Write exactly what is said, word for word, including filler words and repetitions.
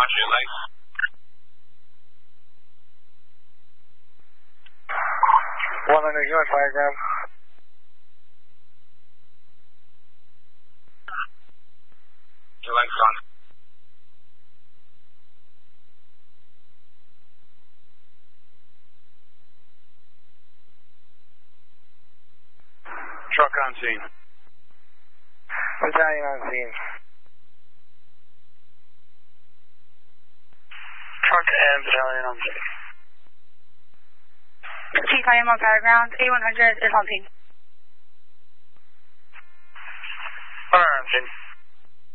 Roger, lights. one hundred, you on fire ground. Your lights on. Truck on scene. Battalion on scene. Truck and battalion on scene. Chief, I am on fire ground. A one hundred is on scene. Fire on scene.